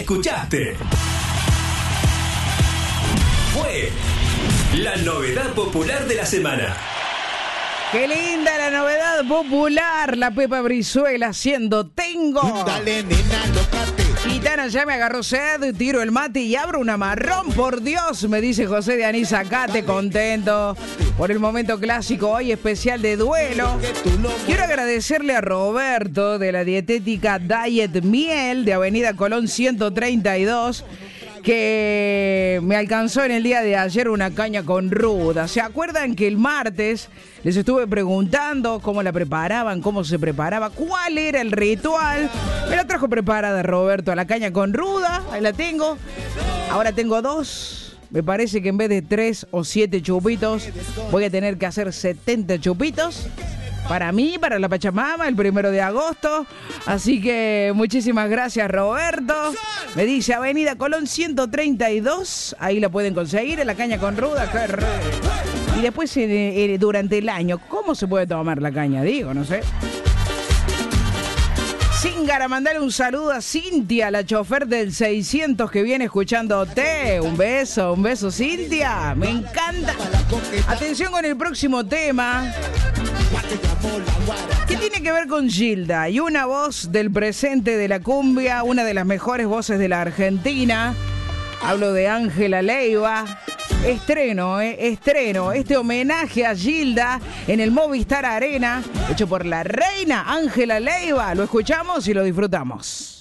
escuchaste. Fue la novedad popular de la semana. ¡Qué linda la novedad popular! La Pepa Brizuela haciendo Tengo. Dale, nena, lócate. Gitana, ya me agarró sed, tiro el mate y abro una marrón, por Dios, me dice José de Anisacate, contento por el momento clásico hoy especial de duelo. Quiero agradecerle a Roberto de la dietética Diet Miel de Avenida Colón 132, que me alcanzó en el día de ayer una caña con ruda. ¿Se acuerdan que el martes les estuve preguntando cómo la preparaban, cómo se preparaba, cuál era el ritual? Me la trajo preparada Roberto a la caña con ruda, ahí la tengo. Ahora tengo 2. Me parece que en vez de 3 o 7 chupitos, voy a tener que hacer 70 chupitos. Para mí, para la Pachamama, el 1 de agosto. Así que muchísimas gracias, Roberto. Me dice Avenida Colón 132. Ahí la pueden conseguir en la caña con ruda. Y después, durante el año, ¿cómo se puede tomar la caña? Digo, no sé. Zingara, mandale un saludo a Cintia, la chofer del 600 que viene escuchándote. Un beso, Cintia. Me encanta. Atención con el próximo tema, ¿qué tiene que ver con Gilda? Y una voz del presente de la cumbia, una de las mejores voces de la Argentina. Hablo de Ángela Leiva. Estreno este homenaje a Gilda en el Movistar Arena, hecho por la reina Ángela Leiva. Lo escuchamos y lo disfrutamos.